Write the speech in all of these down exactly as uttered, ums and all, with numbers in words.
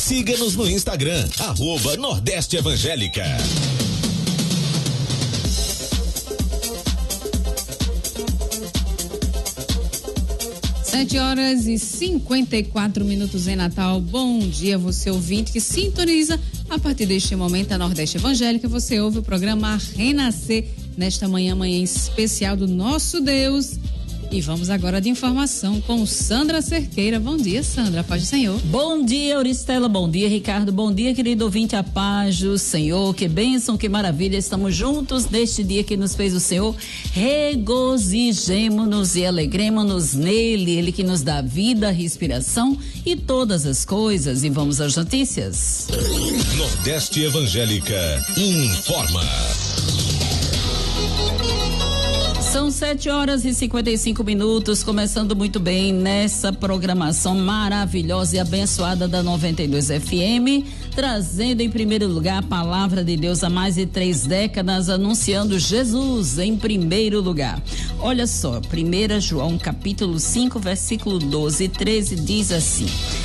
Siga-nos no Instagram, arroba Nordeste Evangélica. Sete horas e cinquenta e quatro minutos em Natal. Bom dia, você ouvinte que sintoniza a partir deste momento a Nordeste Evangélica. Você ouve o programa Renascer nesta manhã, manhã especial do nosso Deus. E vamos agora de informação com Sandra Cerqueira. Bom dia, Sandra, paz do Senhor. Bom dia, Auristela, bom dia, Ricardo, bom dia, querido ouvinte, a paz do Senhor, que bênção, que maravilha, estamos juntos neste dia que nos fez o Senhor, regozijemo-nos e alegremos-nos nele, ele que nos dá vida, respiração e todas as coisas. E vamos às notícias. Nordeste Evangélica informa. São sete horas e cinquenta e cinco minutos, começando muito bem nessa programação maravilhosa e abençoada da noventa e dois F M, trazendo em primeiro lugar a palavra de Deus há mais de três décadas, anunciando Jesus em primeiro lugar. Olha só, primeiro João capítulo cinco, versículo doze e treze diz assim: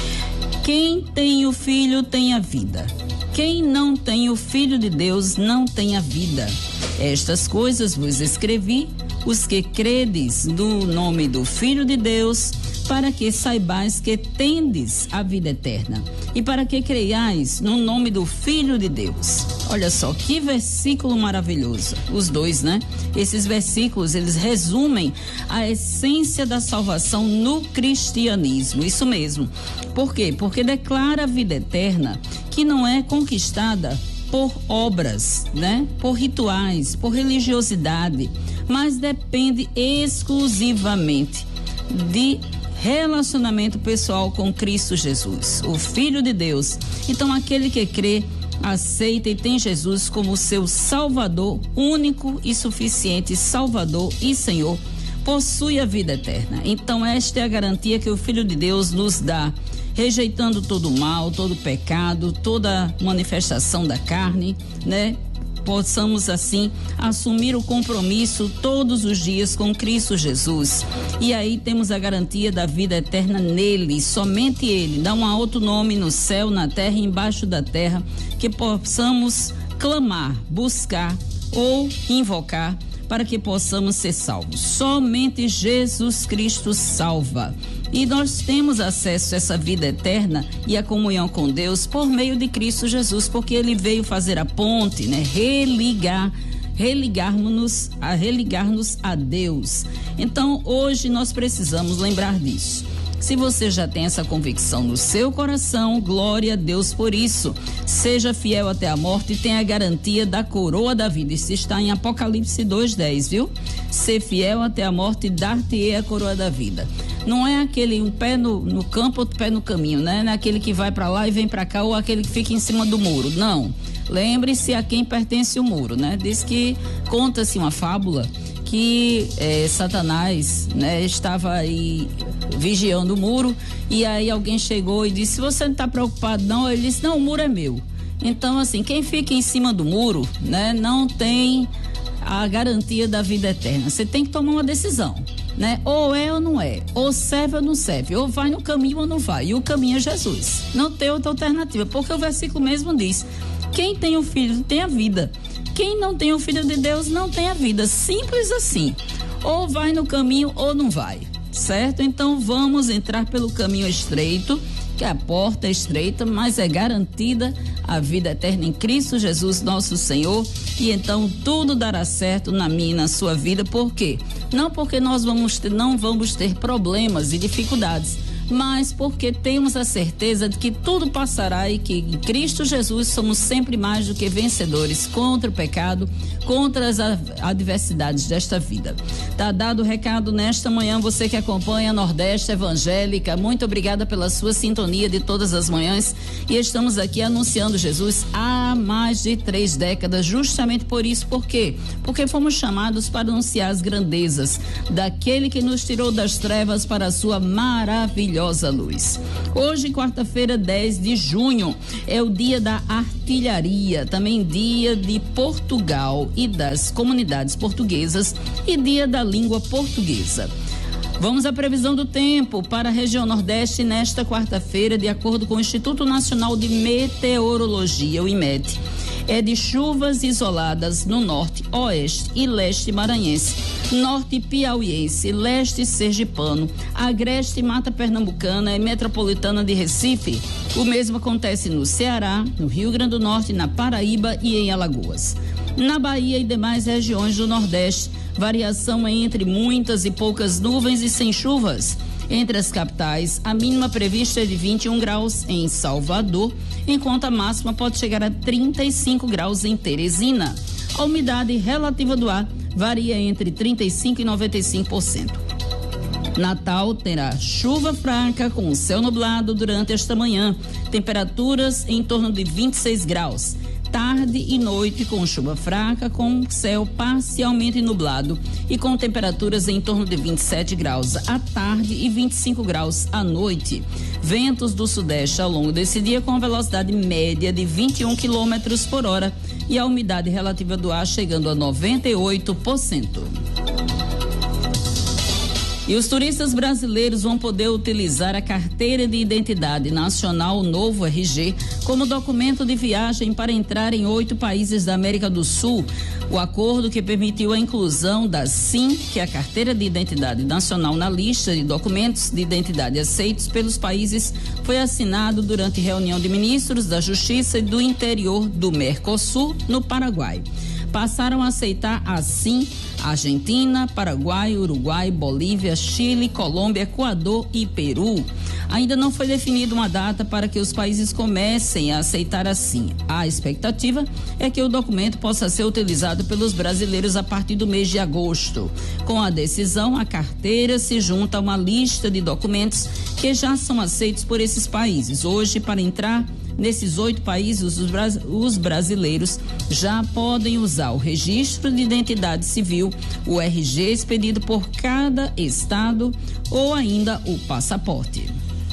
quem tem o Filho tem a vida. Quem não tem o Filho de Deus não tem a vida. Estas coisas vos escrevi, os que credes no nome do Filho de Deus, para que saibais que tendes a vida eterna e para que creiais no nome do Filho de Deus. Olha só, que versículo maravilhoso, os dois, né? Esses versículos, eles resumem a essência da salvação no cristianismo, isso mesmo. Por quê? Porque declara a vida eterna que não é conquistada por obras, né? Por rituais, por religiosidade, mas depende exclusivamente de relacionamento pessoal com Cristo Jesus, o Filho de Deus. Então, aquele que crê, aceita e tem Jesus como seu Salvador, único e suficiente Salvador e Senhor, possui a vida eterna. Então, esta é a garantia que o Filho de Deus nos dá, rejeitando todo o mal, todo o pecado, toda manifestação da carne, né? Possamos assim assumir o compromisso todos os dias com Cristo Jesus. E aí temos a garantia da vida eterna nele, somente ele. Dá um outro nome no céu, na terra e embaixo da terra, que possamos clamar, buscar ou invocar para que possamos ser salvos. Somente Jesus Cristo salva. E nós temos acesso a essa vida eterna e a comunhão com Deus por meio de Cristo Jesus, porque ele veio fazer a ponte, né? Religar, religarmos-nos, a religar-nos a Deus. Então, hoje nós precisamos lembrar disso. Se você já tem essa convicção no seu coração, glória a Deus por isso. Seja fiel até a morte e tenha a garantia da coroa da vida. Isso está em Apocalipse dois, dez, viu? Ser fiel até a morte e dar-te-ei a coroa da vida. Não é aquele um pé no, no campo, outro pé no caminho, né? Não é aquele que vai para lá e vem para cá ou aquele que fica em cima do muro. Não. Lembre-se a quem pertence o muro, né? Diz que conta-se uma fábula que eh, Satanás, né, estava aí vigiando o muro e aí alguém chegou e disse: você não está preocupado não? Ele disse: não, o muro é meu. Então, assim, quem fica em cima do muro, né, não tem a garantia da vida eterna. Você tem que tomar uma decisão, né? Ou é ou não é, ou serve ou não serve, ou vai no caminho ou não vai, e o caminho é Jesus, não tem outra alternativa, porque o versículo mesmo diz: quem tem o Filho tem a vida, quem não tem o Filho de Deus não tem a vida, simples assim, ou vai no caminho ou não vai, certo? Então vamos entrar pelo caminho estreito, que a porta é estreita, mas é garantida a vida eterna em Cristo Jesus, nosso Senhor, e então tudo dará certo na minha e na sua vida. Por quê? Não porque nós vamos ter, não vamos ter problemas e dificuldades, mas porque temos a certeza de que tudo passará e que em Cristo Jesus somos sempre mais do que vencedores contra o pecado, contra as adversidades desta vida. Tá dado o recado nesta manhã, você que acompanha a Nordeste Evangélica, muito obrigada pela sua sintonia de todas as manhãs, e estamos aqui anunciando Jesus há mais de três décadas, justamente por isso. Por quê? Porque fomos chamados para anunciar as grandezas daquele que nos tirou das trevas para a sua maravilhosa luz. Hoje, quarta-feira, dez de junho, é o dia da artilharia, também dia de Portugal e das comunidades portuguesas e dia da língua portuguesa. Vamos à previsão do tempo para a região Nordeste nesta quarta-feira, de acordo com o Instituto Nacional de Meteorologia, o IMET. É de chuvas isoladas no norte, oeste e leste maranhense, norte piauiense, leste sergipano, agreste Mata Pernambucana e metropolitana de Recife. O mesmo acontece no Ceará, no Rio Grande do Norte, na Paraíba e em Alagoas. Na Bahia e demais regiões do Nordeste, variação entre muitas e poucas nuvens e sem chuvas. Entre as capitais, a mínima prevista é de vinte e um graus em Salvador, enquanto a máxima pode chegar a trinta e cinco graus em Teresina. A umidade relativa do ar varia entre trinta e cinco e noventa e cinco por cento. Natal terá chuva fraca com céu nublado durante esta manhã, temperaturas em torno de vinte e seis graus. Tarde e noite com chuva fraca, com céu parcialmente nublado e com temperaturas em torno de vinte e sete graus à tarde e vinte e cinco graus à noite. Ventos do sudeste ao longo desse dia com velocidade média de vinte e um quilômetros por hora e a umidade relativa do ar chegando a noventa e oito por cento. E os turistas brasileiros vão poder utilizar a Carteira de Identidade Nacional Novo R G como documento de viagem para entrar em oito países da América do Sul. O acordo que permitiu a inclusão da SIM, que é a Carteira de Identidade Nacional, na lista de documentos de identidade aceitos pelos países, foi assinado durante reunião de ministros da Justiça e do Interior do Mercosul, no Paraguai. Passaram a aceitar assim Argentina, Paraguai, Uruguai, Bolívia, Chile, Colômbia, Equador e Peru. Ainda não foi definida uma data para que os países comecem a aceitar assim. A expectativa é que o documento possa ser utilizado pelos brasileiros a partir do mês de agosto. Com a decisão, a carteira se junta a uma lista de documentos que já são aceitos por esses países. Hoje, para entrar nesses oito países, os, bras, os brasileiros já podem usar o registro de identidade civil, o R G expedido por cada estado ou ainda o passaporte.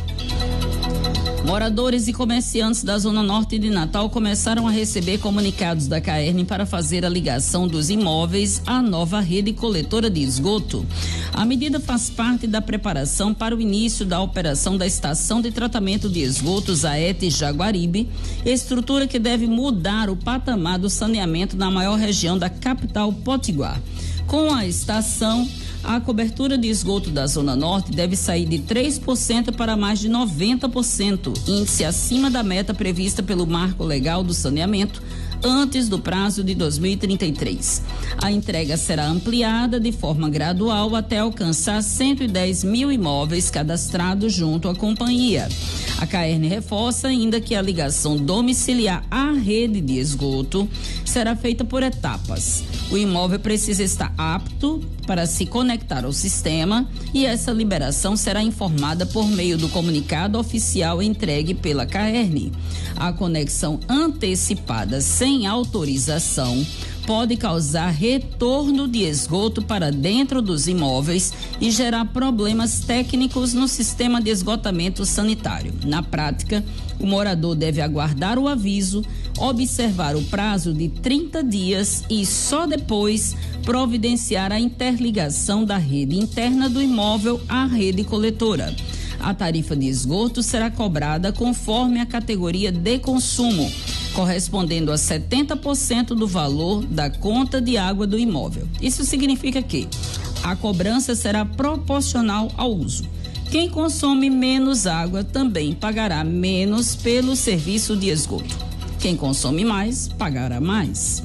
Moradores e comerciantes da Zona Norte de Natal começaram a receber comunicados da CAERN para fazer a ligação dos imóveis à nova rede coletora de esgoto. A medida faz parte da preparação para o início da operação da Estação de Tratamento de Esgotos Aete Jaguaribe, estrutura que deve mudar o patamar do saneamento na maior região da capital Potiguar. Com a estação, a cobertura de esgoto da Zona Norte deve sair de três por cento para mais de noventa por cento, índice acima da meta prevista pelo Marco Legal do Saneamento, antes do prazo de dois mil e trinta e três. A entrega será ampliada de forma gradual até alcançar cento e dez mil imóveis cadastrados junto à companhia. A CAERN reforça ainda que a ligação domiciliar à rede de esgoto será feita por etapas. O imóvel precisa estar apto para se conectar ao sistema e essa liberação será informada por meio do comunicado oficial entregue pela CAERN. A conexão antecipada sem autorização pode causar retorno de esgoto para dentro dos imóveis e gerar problemas técnicos no sistema de esgotamento sanitário. Na prática, o morador deve aguardar o aviso, observar o prazo de trinta dias e só depois providenciar a interligação da rede interna do imóvel à rede coletora. A tarifa de esgoto será cobrada conforme a categoria de consumo, correspondendo a setenta por cento do valor da conta de água do imóvel. Isso significa que a cobrança será proporcional ao uso. Quem consome menos água também pagará menos pelo serviço de esgoto. Quem consome mais, pagará mais.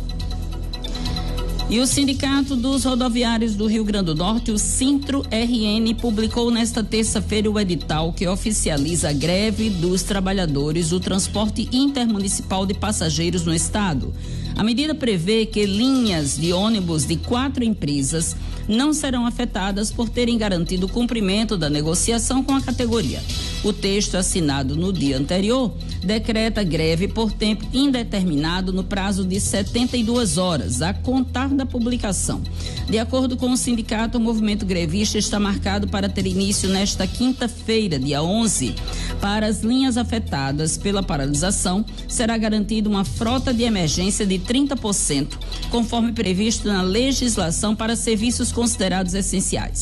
E o Sindicato dos Rodoviários do Rio Grande do Norte, o Sintro-R N, publicou nesta terça-feira o edital que oficializa a greve dos trabalhadores do transporte intermunicipal de passageiros no estado. A medida prevê que linhas de ônibus de quatro empresas não serão afetadas por terem garantido o cumprimento da negociação com a categoria. O texto assinado no dia anterior decreta greve por tempo indeterminado no prazo de setenta e duas horas, a contar da publicação. De acordo com o sindicato, o movimento grevista está marcado para ter início nesta quinta-feira, dia onze. Para as linhas afetadas pela paralisação, será garantida uma frota de emergência de trinta por cento, conforme previsto na legislação para serviços considerados essenciais.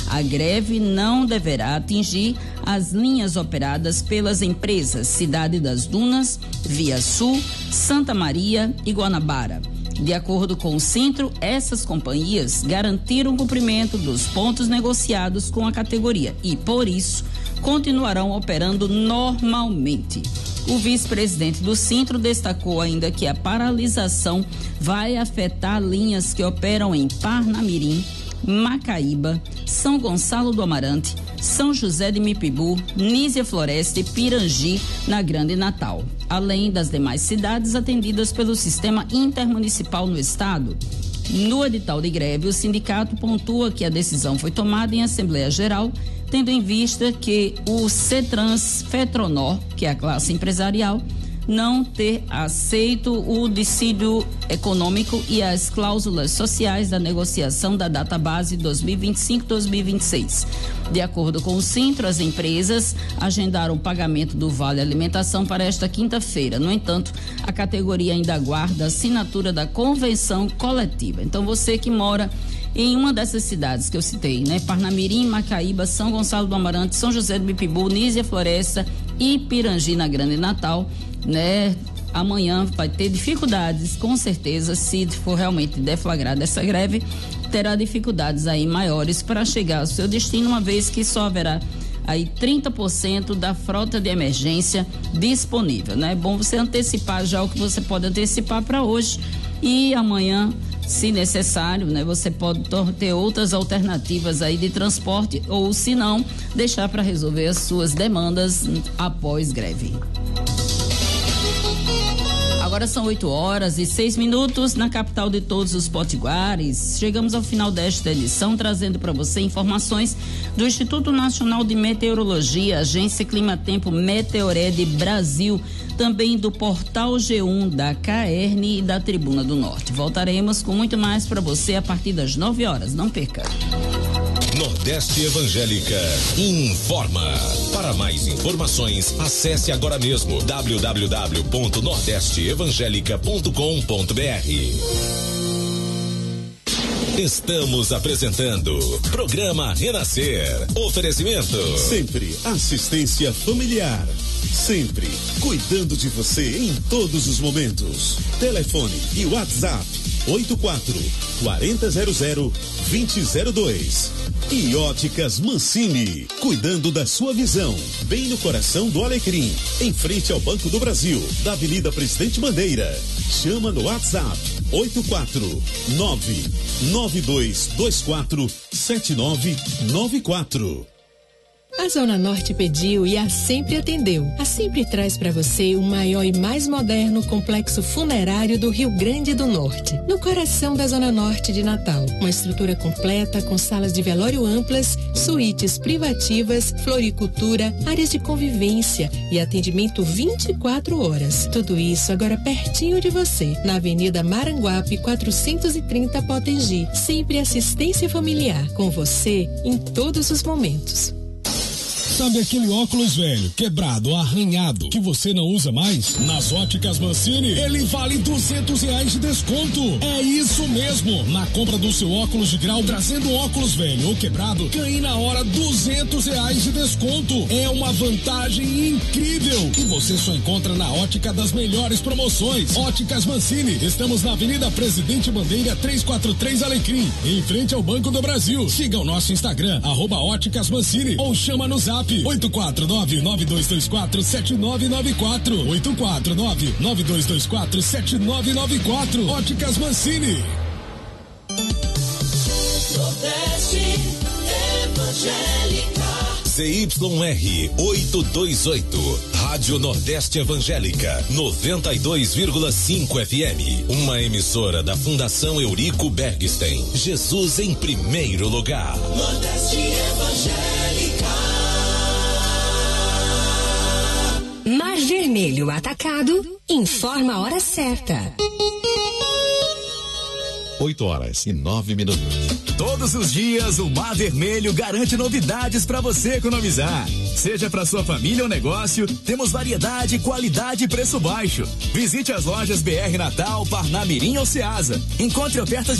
A greve não deverá atingir as linhas operadas pelas empresas Cidade das Dunas, Via Sul, Santa Maria e Guanabara. De acordo com o Sintro, essas companhias garantiram o cumprimento dos pontos negociados com a categoria e, por isso, continuarão operando normalmente. O vice-presidente do Sintro destacou ainda que a paralisação vai afetar linhas que operam em Parnamirim, Macaíba, São Gonçalo do Amarante, São José de Mipibu, Nísia Floresta e Pirangi, na Grande Natal, além das demais cidades atendidas pelo sistema intermunicipal no estado. No edital de greve, o sindicato pontua que a decisão foi tomada em Assembleia Geral, tendo em vista que o Cetrans Fetronor, que é a classe empresarial, não ter aceito o dissídio econômico e as cláusulas sociais da negociação da data base dois mil e vinte e cinco a dois mil e vinte e seis. De acordo com o Sintro, as empresas agendaram o pagamento do Vale Alimentação para esta quinta-feira. No entanto, a categoria ainda aguarda a assinatura da convenção coletiva. Então, você que mora em uma dessas cidades que eu citei, né? Parnamirim, Macaíba, São Gonçalo do Amarante, São José do Mipibu, Nísia Floresta e Pirangi, na Grande Natal, né? Amanhã vai ter dificuldades, com certeza, se for realmente deflagrada essa greve, terá dificuldades aí maiores para chegar ao seu destino, uma vez que só haverá aí trinta por cento da frota de emergência disponível, né? É bom você antecipar já o que você pode antecipar para hoje e amanhã, se necessário, né? Você pode ter outras alternativas aí de transporte ou, se não, deixar para resolver as suas demandas após greve. Agora são oito horas e seis minutos na capital de todos os potiguares. Chegamos ao final desta edição, trazendo para você informações do Instituto Nacional de Meteorologia, Agência Climatempo Meteored Brasil, também do Portal G um, da C A E R N e da Tribuna do Norte. Voltaremos com muito mais para você a partir das nove horas. Não perca. Nordeste Evangélica informa. Para mais informações, acesse agora mesmo w w w ponto nordeste evangélica ponto com ponto b r. Estamos apresentando Programa Renascer. Oferecimento. Sempre assistência familiar. Sempre cuidando de você em todos os momentos. Telefone e WhatsApp oito quatro quatro zero zero dois zero zero dois. E Óticas Mancini, cuidando da sua visão, bem no coração do Alecrim, em frente ao Banco do Brasil, da Avenida Presidente Bandeira. Chama no WhatsApp oito quatro nove nove dois dois quatro sete nove nove quatro. A Zona Norte pediu e a Sempre atendeu. A Sempre traz para você o maior e mais moderno complexo funerário do Rio Grande do Norte, no coração da Zona Norte de Natal. Uma estrutura completa com salas de velório amplas, suítes privativas, floricultura, áreas de convivência e atendimento vinte e quatro horas. Tudo isso agora pertinho de você, na Avenida Maranguape quatrocentos e trinta, Potengi. Sempre assistência familiar, com você em todos os momentos. Sabe aquele óculos velho, quebrado ou arranhado, que você não usa mais? Nas Óticas Mancini, ele vale duzentos reais de desconto. É isso mesmo. Na compra do seu óculos de grau, trazendo óculos velho ou quebrado, ganhe na hora duzentos reais de desconto. É uma vantagem incrível que você só encontra na Ótica das melhores promoções. Óticas Mancini, estamos na Avenida Presidente Bandeira trezentos e quarenta e três Alecrim, em frente ao Banco do Brasil. Siga o nosso Instagram, arroba Óticas Mancini, ou chama no zap oito quatro nove nove dois dois quatro sete nove nove quatro. oito quatro nove nove dois dois quatro sete nove nove quatro. Óticas Mancini. Nordeste Evangélica. C Y R oitocentos e vinte e oito, Rádio Nordeste Evangélica, noventa e dois vírgula cinco F M. Uma emissora da Fundação Eurico Bergstein. Jesus em primeiro lugar. Nordeste Evangélica. Mar Vermelho Atacado informa a hora certa. oito horas e nove minutos. Todos os dias o Mar Vermelho garante novidades para você economizar. Seja para sua família ou negócio, temos variedade, qualidade e preço baixo. Visite as lojas B R Natal, Parnamirim ou Ceasa. Encontre ofertas